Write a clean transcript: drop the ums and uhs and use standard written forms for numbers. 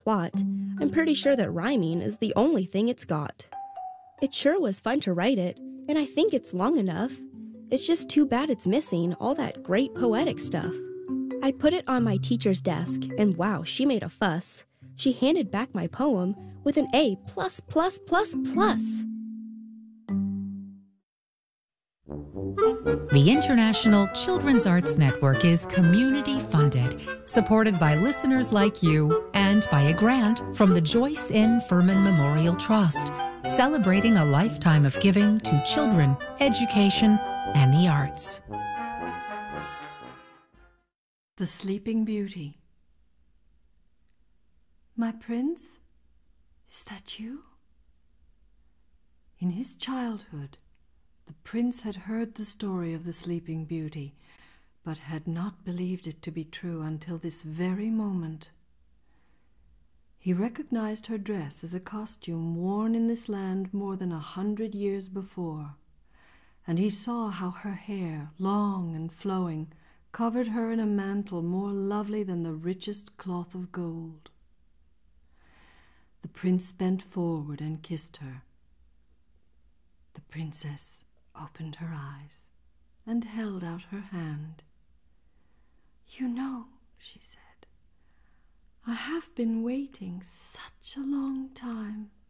plot, I'm pretty sure that rhyming is the only thing it's got. It sure was fun to write it, and I think it's long enough. It's just too bad it's missing all that great poetic stuff. I put it on my teacher's desk, and wow, she made a fuss. She handed back my poem with an A+++++. The International Children's Arts Network is community-funded, supported by listeners like you, and by a grant from the Joyce N. Furman Memorial Trust, celebrating a lifetime of giving to children, education, and the arts. The Sleeping Beauty. My prince, is that you? In his childhood, the prince had heard the story of the Sleeping Beauty, but had not believed it to be true until this very moment. He recognized her dress as a costume worn in this land more than 100 years before, and he saw how her hair, long and flowing, covered her in a mantle more lovely than the richest cloth of gold. The prince bent forward and kissed her. The princess opened her eyes and held out her hand. "You know," she said, "I have been waiting such a long time.